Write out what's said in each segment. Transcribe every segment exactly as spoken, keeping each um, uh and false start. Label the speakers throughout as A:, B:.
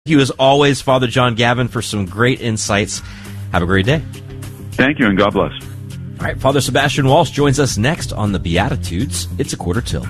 A: Thank you, as always, Father John Gavin, for some great insights. Have a great day.
B: Thank you, and God bless.
A: All right, Father Sebastian Walsh joins us next on the Beatitudes. It's a quarter till.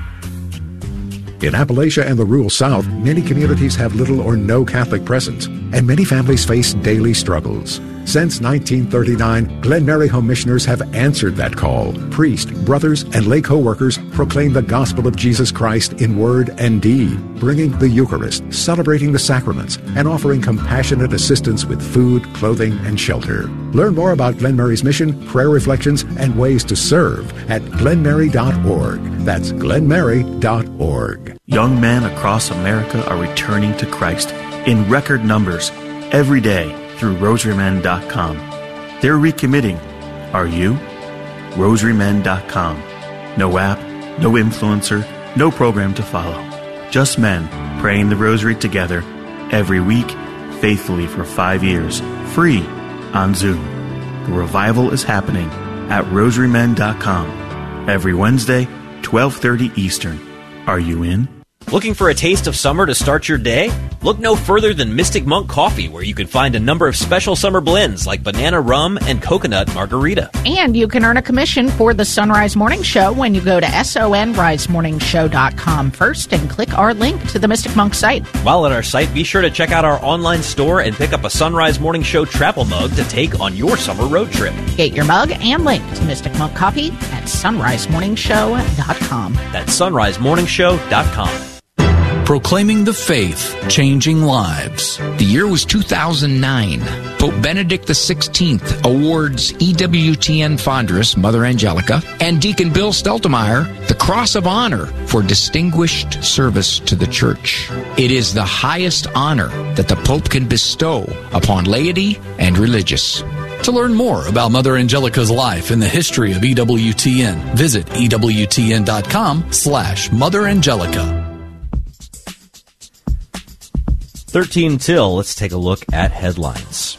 C: In Appalachia and the rural South, many communities have little or no Catholic presence, and many families face daily struggles. Since nineteen thirty-nine, Glen Mary Home Missioners have answered that call. Priests, brothers, and lay co-workers proclaim the gospel of Jesus Christ in word and deed, bringing the Eucharist, celebrating the sacraments, and offering compassionate assistance with food, clothing, and shelter. Learn more about Glen Mary's mission, prayer reflections, and ways to serve at glen mary dot org. That's glen mary dot org.
D: Young men across America are returning to Christ in record numbers every day through rosary men dot com. They're recommitting. Are you? rosary men dot com. No app, no influencer, no program to follow. Just men praying the rosary together every week, faithfully for five years, free on Zoom. The revival is happening at rosary men dot com every Wednesday, twelve thirty Eastern. Are you in?
A: Looking for a taste of summer to start your day? Look no further than Mystic Monk Coffee, where you can find a number of special summer blends like banana rum and coconut margarita.
E: And you can earn a commission for the Sunrise Morning Show when you go to sunrise morning show dot com first and click our link to the Mystic Monk site.
A: While at our site, be sure to check out our online store and pick up a Sunrise Morning Show travel mug to take on your summer road trip.
E: Get your mug and link to Mystic Monk Coffee at sunrise morning show dot com.
A: That's sunrise morning show dot com.
F: Proclaiming the faith, changing lives. The year was two thousand nine. Pope Benedict the sixteenth awards E W T N Fondress, Mother Angelica, and Deacon Bill Steltemeyer the Cross of Honor for distinguished service to the Church. It is the highest honor that the Pope can bestow upon laity and religious.
G: To learn more about Mother Angelica's life and the history of E W T N, visit E W T N dot com slash Mother Angelica.
A: thirteen till, let's take a look at headlines.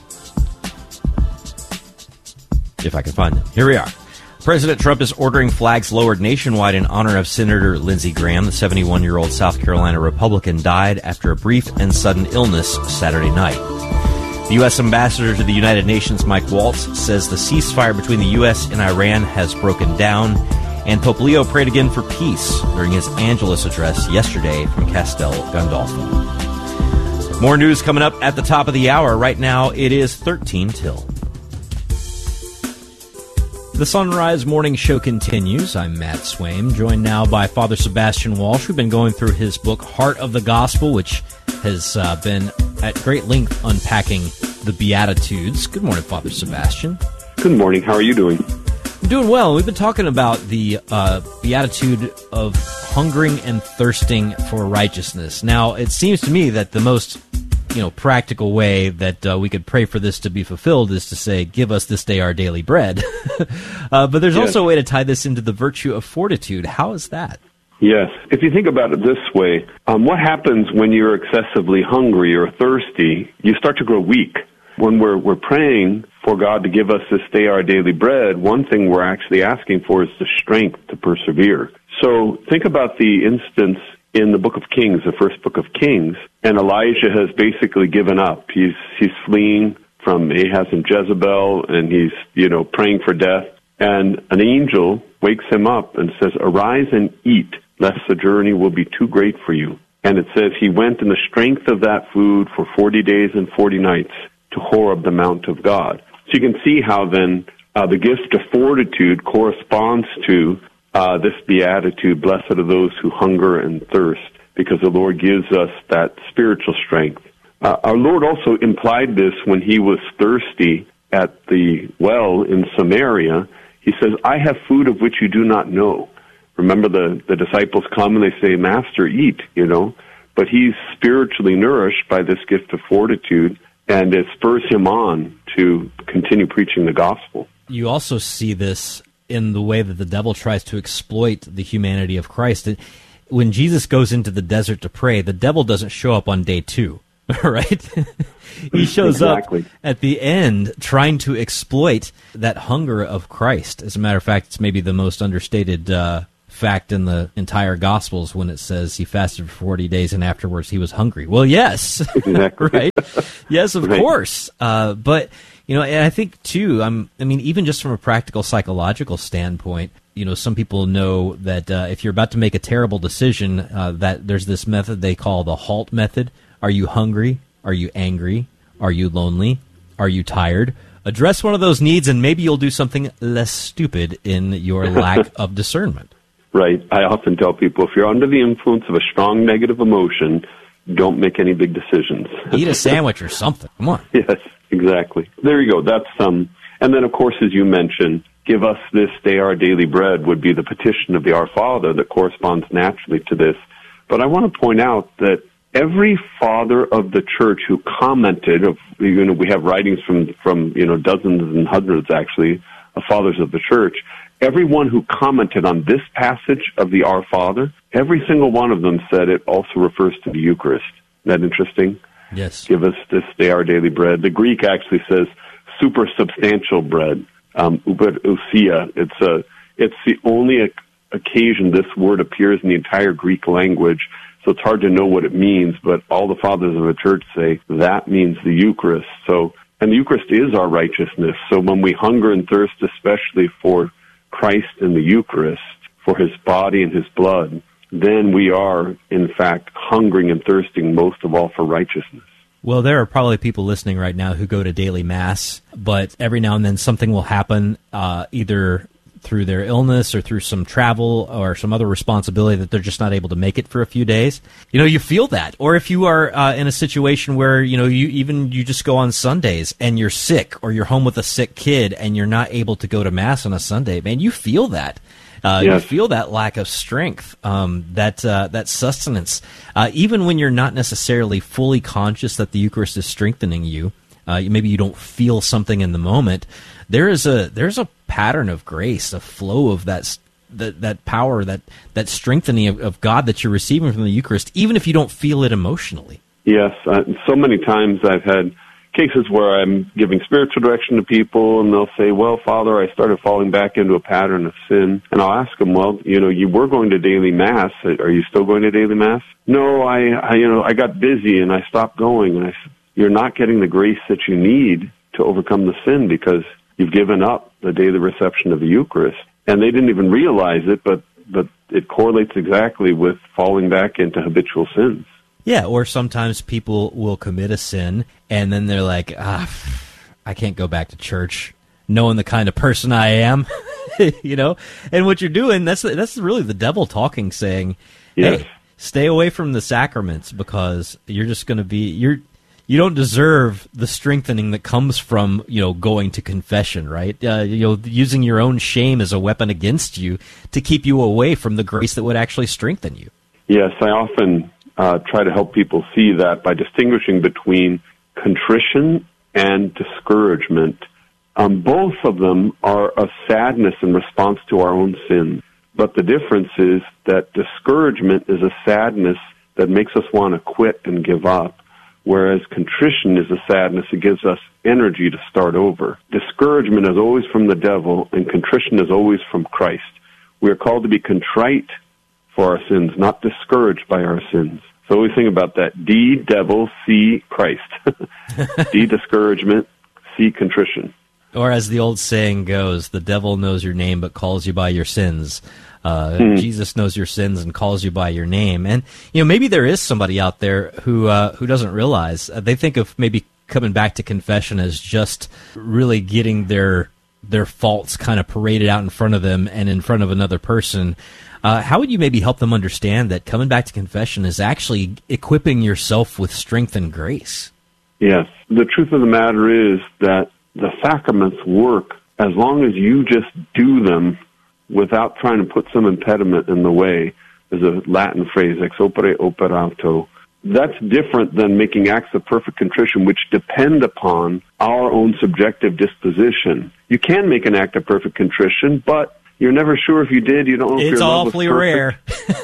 A: If I can find them. Here we are. President Trump is ordering flags lowered nationwide in honor of Senator Lindsey Graham. The seventy-one-year-old South Carolina Republican died after a brief and sudden illness Saturday night. The U S ambassador to the United Nations, Mike Waltz, says the ceasefire between the U S and Iran has broken down, and Pope Leo prayed again for peace during his Angelus address yesterday from Castel Gandolfo. More news coming up at the top of the hour. Right now, it is thirteen till. The Sunrise Morning Show continues. I'm Matt Swaim, joined now by Father Sebastian Walsh. We've been going through his book, Heart of the Gospel, which has uh, been at great length unpacking the Beatitudes. Good morning, Father Sebastian.
H: Good morning. How are you doing?
A: I'm doing well. We've been talking about the uh, Beatitude of hungering and thirsting for righteousness. Now, it seems to me that the most you know, practical way that uh, we could pray for this to be fulfilled is to say, give us this day our daily bread. uh, but there's yes. also a way to tie this into the virtue of fortitude. How is that?
H: Yes. If you think about it this way, um, what happens when you're excessively hungry or thirsty? You start to grow weak. When we're, we're praying for God to give us this day our daily bread, one thing we're actually asking for is the strength to persevere. So think about the instance in the book of Kings, the first book of Kings, and Elijah has basically given up. He's he's fleeing from Ahaz and Jezebel, and he's, you know, praying for death. And an angel wakes him up and says, "Arise and eat, lest the journey will be too great for you." And it says he went in the strength of that food for forty days and forty nights to Horeb, the mount of God. So you can see how then uh, the gift of fortitude corresponds to Uh, this beatitude, blessed are those who hunger and thirst, because the Lord gives us that spiritual strength. Uh, our Lord also implied this when he was thirsty at the well in Samaria. He says, "I have food of which you do not know." Remember, the, the disciples come and they say, "Master, eat," you know. But he's spiritually nourished by this gift of fortitude, and it spurs him on to continue preaching the gospel.
A: You also see this in the way that the devil tries to exploit the humanity of Christ. When Jesus goes into the desert to pray, the devil doesn't show up on day two, right? He shows
H: exactly.
A: up at the end trying to exploit that hunger of Christ. As a matter of fact, it's maybe the most understated uh, fact in the entire Gospels when it says he fasted for forty days and afterwards he was hungry. Well, yes,
H: exactly.
A: Right? Yes, of
H: right.
A: course. Uh, but, you know, and I think, too, I'm, I mean, even just from a practical psychological standpoint, you know, some people know that uh, if you're about to make a terrible decision, uh, that there's this method they call the HALT method. Are you hungry? Are you angry? Are you lonely? Are you tired? Address one of those needs, and maybe you'll do something less stupid in your lack of discernment.
H: Right. I often tell people, if you're under the influence of a strong negative emotion, don't make any big decisions.
A: Eat a sandwich or something. Come on.
H: Yes, exactly. There you go. That's um. And then, of course, as you mentioned, give us this day our daily bread would be the petition of the Our Father that corresponds naturally to this. But I want to point out that every father of the church who commented, of, you know, we have writings from, from, you know, dozens and hundreds, actually, of fathers of the church, everyone who commented on this passage of the Our Father, every single one of them said it also refers to the Eucharist. Isn't that interesting?
A: Yes.
H: Give us this day our daily bread. The Greek actually says super substantial bread, um, ousia. It's a, it's the only occasion this word appears in the entire Greek language. So it's hard to know what it means, but all the fathers of the church say that means the Eucharist. So, and the Eucharist is our righteousness. So when we hunger and thirst, especially for Christ in the Eucharist, for his body and his blood, then we are, in fact, hungering and thirsting most of all for righteousness.
A: Well, there are probably people listening right now who go to daily Mass, but every now and then something will happen, uh, either through their illness or through some travel or some other responsibility that they're just not able to make it for a few days. You know, you feel that. Or if you are uh, in a situation where, you know, you even you just go on Sundays and you're sick, or you're home with a sick kid and you're not able to go to Mass on a Sunday, man, you feel that. Uh, yes. You feel that lack of strength, um, that uh, that sustenance. Uh, even when you're not necessarily fully conscious that the Eucharist is strengthening you, uh, maybe you don't feel something in the moment. There is a there's a pattern of grace, a flow of that that, that power, that that strengthening of, of God that you're receiving from the Eucharist, even if you don't feel it emotionally.
H: Yes, uh, so many times I've had cases where I'm giving spiritual direction to people, and they'll say, well, Father, I started falling back into a pattern of sin. And I'll ask them, well, you know, you were going to daily Mass. Are you still going to daily Mass? No, I, I you know, I got busy and I stopped going. And I said, you're not getting the grace that you need to overcome the sin because you've given up the daily reception of the Eucharist. And they didn't even realize it, but, but it correlates exactly with falling back into habitual sins.
A: Yeah, or sometimes people will commit a sin, and then they're like, ah, I can't go back to church, knowing the kind of person I am, you know? And what you're doing, that's that's really the devil talking, saying,
H: yes.
A: Hey, stay away from the sacraments because you're just going to be, you're, you don't deserve the strengthening that comes from, you know, going to confession, right? Uh, you know, using your own shame as a weapon against you to keep you away from the grace that would actually strengthen you.
H: Yes, I often Uh, try to help people see that by distinguishing between contrition and discouragement. Um, both of them are a sadness in response to our own sin. But the difference is that discouragement is a sadness that makes us want to quit and give up, whereas contrition is a sadness that gives us energy to start over. Discouragement is always from the devil, and contrition is always from Christ. We are called to be contrite for our sins, not discouraged by our sins. So always think about that. D, devil, C, Christ. D, discouragement, C, contrition.
A: Or as the old saying goes, the devil knows your name but calls you by your sins. Uh, hmm. Jesus knows your sins and calls you by your name. And, you know, maybe there is somebody out there who uh, who doesn't realize. Uh, they think of maybe coming back to confession as just really getting their their faults kind of paraded out in front of them and in front of another person. Uh, how would you maybe help them understand that coming back to confession is actually equipping yourself with strength and grace?
H: Yes. The truth of the matter is that the sacraments work as long as you just do them without trying to put some impediment in the way. There's a Latin phrase, ex opere operato. That's different than making acts of perfect contrition, which depend upon our own subjective disposition. You can make an act of perfect contrition, but you're never sure if you did. You don't know if
A: it's
H: your love
A: awfully
H: was
A: rare.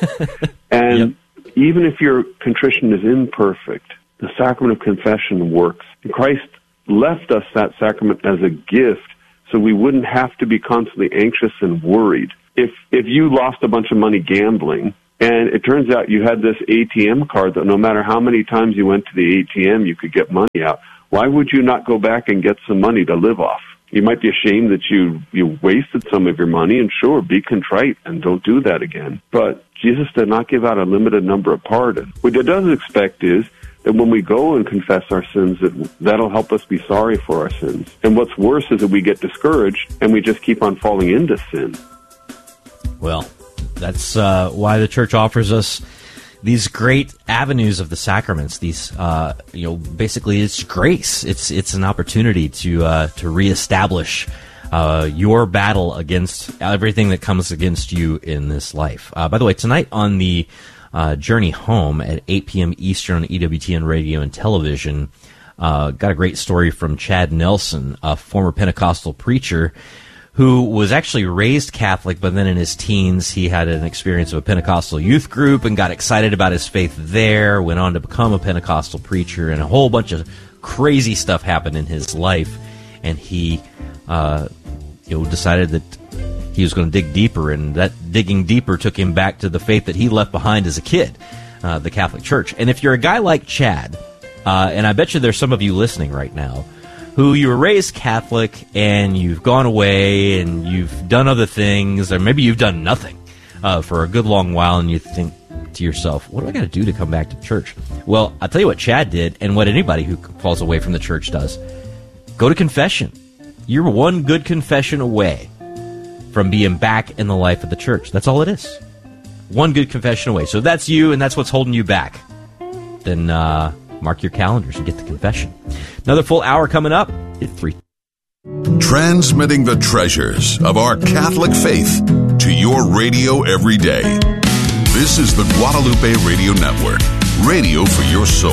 H: And
A: yep.
H: even if your contrition is imperfect, the sacrament of confession works. And Christ left us that sacrament as a gift so we wouldn't have to be constantly anxious and worried. if if you lost a bunch of money gambling, and it turns out you had this A T M card that no matter how many times you went to the A T M, you could get money out, why would you not go back and get some money to live off? You might be ashamed that you, you wasted some of your money, and sure, be contrite and don't do that again. But Jesus did not give out a limited number of pardons. What he does expect is that when we go and confess our sins, that that'll help us be sorry for our sins. And what's worse is that we get discouraged and we just keep on falling into sin.
A: Well, that's uh, why the church offers us these great avenues of the sacraments. These, uh, you know, basically it's grace. It's it's an opportunity to uh, to reestablish uh, your battle against everything that comes against you in this life. Uh, by the way, tonight on the uh, Journey Home at eight p.m. Eastern on E W T N Radio and Television, uh, got a great story from Chad Nelson, a former Pentecostal preacher who was actually raised Catholic, but then in his teens he had an experience of a Pentecostal youth group and got excited about his faith there, went on to become a Pentecostal preacher, and a whole bunch of crazy stuff happened in his life. And he uh, you know, decided that he was going to dig deeper, and that digging deeper took him back to the faith that he left behind as a kid, uh, the Catholic Church. And if you're a guy like Chad, uh, and I bet you there's some of you listening right now, who you were raised Catholic and you've gone away and you've done other things, or maybe you've done nothing uh, for a good long while, and you think to yourself, what do I got to do to come back to church? Well, I'll tell you what Chad did, and what anybody who falls away from the church does. Go to confession. You're one good confession away from being back in the life of the church. That's all it is. One good confession away. So if that's you and that's what's holding you back, then uh, mark your calendars and get the confession. Another full hour coming up at three.
I: Transmitting the treasures of our Catholic faith to your radio every day. This is the Guadalupe Radio Network, radio for your soul.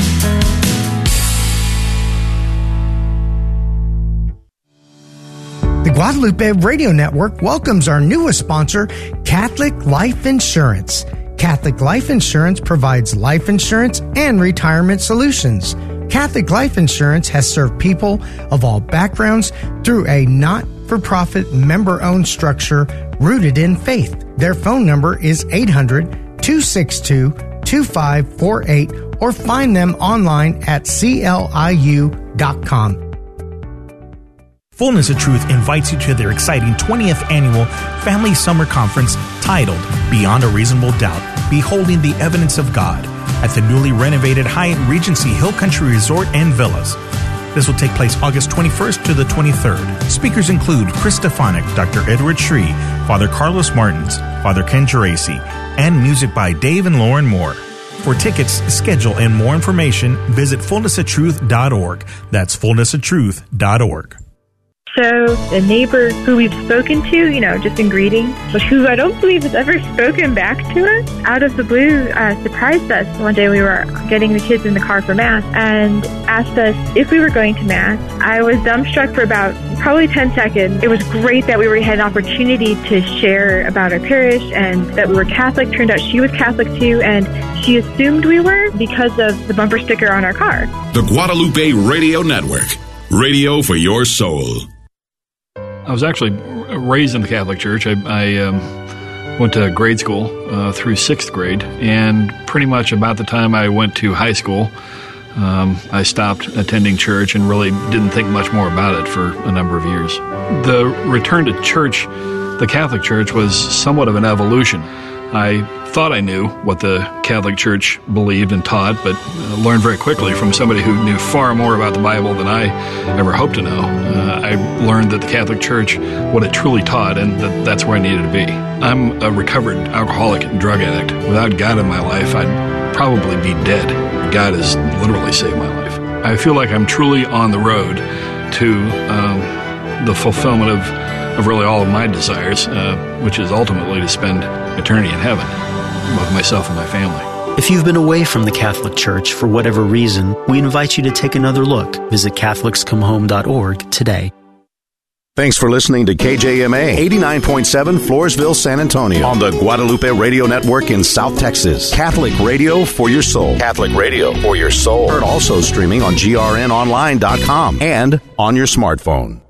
J: The Guadalupe Radio Network welcomes our newest sponsor, Catholic Life Insurance. Catholic Life Insurance provides life insurance and retirement solutions. Catholic Life Insurance has served people of all backgrounds through a not-for-profit member-owned structure rooted in faith. Their phone number is eight hundred, two six two, two five four eight or find them online at C L I U dot com.
K: Fullness of Truth invites you to their exciting twentieth Annual Family Summer Conference titled Beyond a Reasonable Doubt, Beholding the Evidence of God at the newly renovated Hyatt Regency Hill Country Resort and Villas. This will take place August twenty-first to the twenty-third. Speakers include Chris Stefanik, Doctor Edward Shree, Father Carlos Martins, Father Ken Geraci, and music by Dave and Lauren Moore. For tickets, schedule, and more information, visit fullness of truth dot org. That's fullness of truth dot org.
L: So a neighbor who we've spoken to, you know, just in greeting, but who I don't believe has ever spoken back to us, out of the blue, uh, surprised us. One day we were getting the kids in the car for Mass and asked us if we were going to Mass. I was dumbstruck for about probably ten seconds. It was great that we were, had an opportunity to share about our parish and that we were Catholic. Turned out she was Catholic too, and she assumed we were because of the bumper sticker on our car.
I: The Guadalupe Radio Network, radio for your soul.
M: I was actually raised in the Catholic Church. I, I um, went to grade school uh, through sixth grade, and pretty much about the time I went to high school, um, I stopped attending church and really didn't think much more about it for a number of years. The return to church, the Catholic Church, was somewhat of an evolution. I thought I knew what the Catholic Church believed and taught, but uh, learned very quickly from somebody who knew far more about the Bible than I ever hoped to know. Uh, I learned that the Catholic Church, what it truly taught, and that that's where I needed to be. I'm a recovered alcoholic and drug addict. Without God in my life, I'd probably be dead. God has literally saved my life. I feel like I'm truly on the road to um, the fulfillment of, of really all of my desires, uh, which is ultimately to spend eternity in heaven with myself and my family.
N: If you've been away from the Catholic Church for whatever reason, we invite you to take another look. Visit Catholics Come Home dot org today.
O: Thanks for listening to K J M A eighty-nine point seven Floresville, San Antonio on the Guadalupe Radio Network in South Texas. Catholic radio for your soul. Catholic radio for your soul. Heard also streaming on G R N online dot com and on your smartphone.